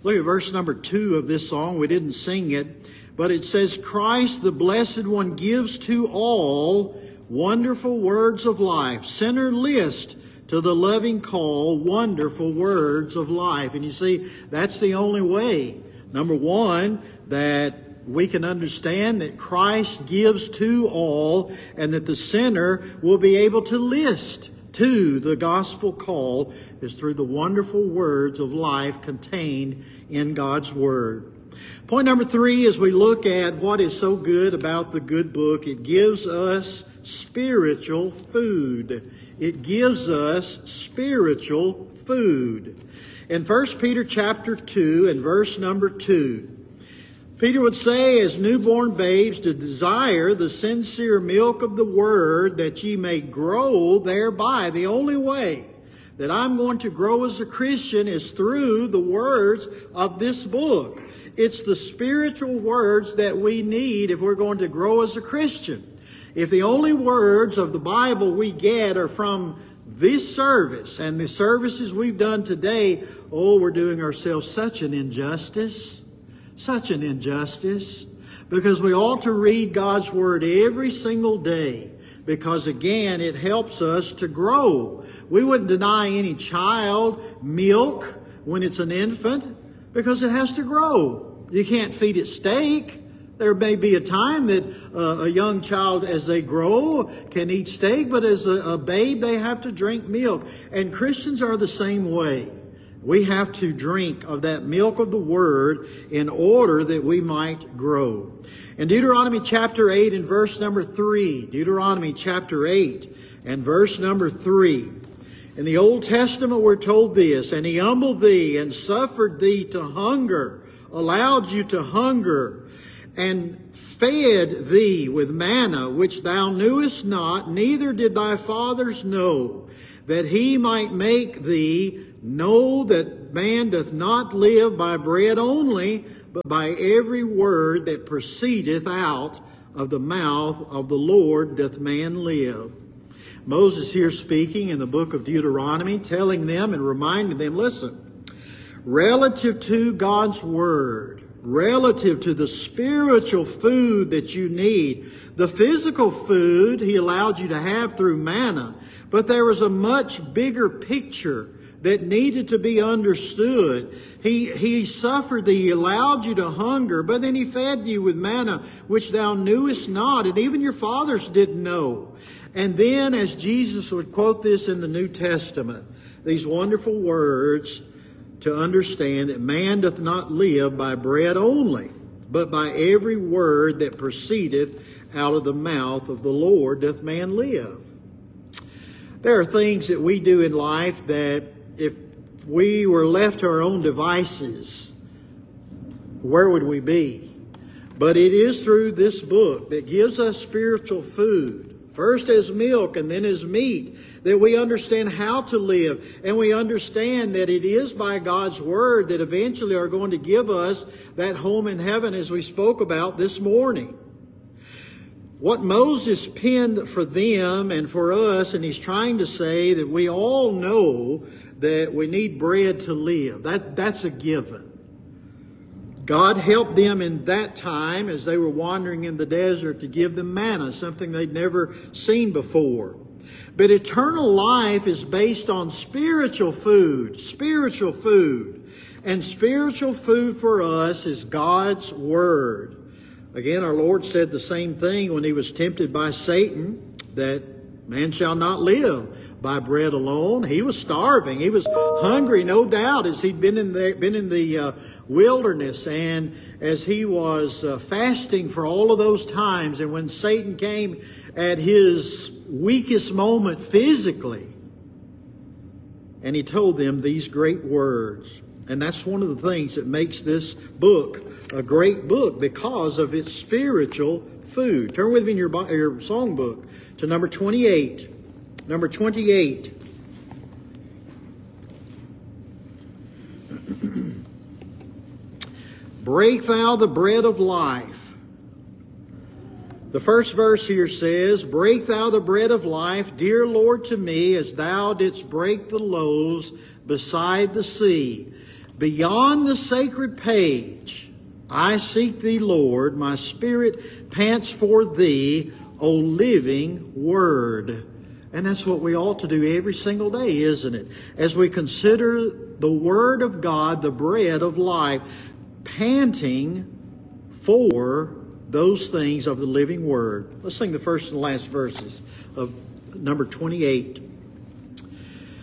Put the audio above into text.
Look at verse number 2 of this song. We didn't sing it, but it says, Christ the Blessed One gives to all wonderful words of life. Sinner list to the loving call, wonderful words of life. And you see, that's the only way. Number one, that we can understand that Christ gives to all, and that the sinner will be able to list to the gospel call is through the wonderful words of life contained in God's Word. Point number 3, as we look at what is so good about the good book, it gives us spiritual food. It gives us spiritual food. In 1 Peter chapter 2 and verse number 2, Peter would say, as newborn babes, to desire the sincere milk of the Word, that ye may grow thereby. The only way that I'm going to grow as a Christian is through the words of this book. It's the spiritual words that we need if we're going to grow as a Christian. If the only words of the Bible we get are from this service and the services we've done today, we're doing ourselves such an injustice. Such an injustice. Because we ought to read God's Word every single day. Because again, it helps us to grow. We wouldn't deny any child milk when it's an infant, because it has to grow. You can't feed it steak. There may be a time that a young child, as they grow, can eat steak, but as a babe, they have to drink milk. And Christians are the same way. We have to drink of that milk of the Word in order that we might grow. In Deuteronomy chapter 8 and verse number 3, Deuteronomy chapter 8 and verse number 3, in the Old Testament we're told this, and He humbled thee and suffered thee to hunger, allowed you to hunger, and fed thee with manna which thou knewest not, neither did thy fathers know, that He might make thee know that man doth not live by bread only, but by every word that proceedeth out of the mouth of the Lord doth man live. Moses here speaking in the book of Deuteronomy, telling them and reminding them, listen, relative to God's Word, relative to the spiritual food that you need, the physical food He allowed you to have through manna, but there was a much bigger picture that needed to be understood. He suffered thee, He allowed you to hunger, but then He fed you with manna, which thou knewest not, and even your fathers didn't know. And then, as Jesus would quote this in the New Testament, these wonderful words to understand that man doth not live by bread only, but by every word that proceedeth out of the mouth of the Lord doth man live. There are things that we do in life that if we were left to our own devices, where would we be? But it is through this book that gives us spiritual food, first as milk and then as meat, that we understand how to live. And we understand that it is by God's Word that eventually are going to give us that home in heaven, as we spoke about this morning. What Moses penned for them and for us, and he's trying to say that we all know that we need bread to live. That's a given. God helped them in that time as they were wandering in the desert to give them manna, something they'd never seen before. But eternal life is based on spiritual food. Spiritual food. And spiritual food for us is God's Word. Again, our Lord said the same thing when He was tempted by Satan, that man shall not live by bread alone. He was starving. He was hungry, no doubt, as he'd been in the wilderness, and as he was fasting for all of those times. And when Satan came at his weakest moment physically, and he told them these great words. And that's one of the things that makes this book a great book, because of its spiritual food. Turn with me in your songbook to number 28. Number 28. Break thou the bread of life. The first verse here says, break thou the bread of life, dear Lord, to me, as thou didst break the loaves beside the sea. Beyond the sacred page, I seek Thee, Lord. My spirit pants for Thee, O living Word. And that's what we ought to do every single day, isn't it? As we consider the Word of God, the bread of life, panting for those things of the living Word. Let's sing the first and last verses of number 28.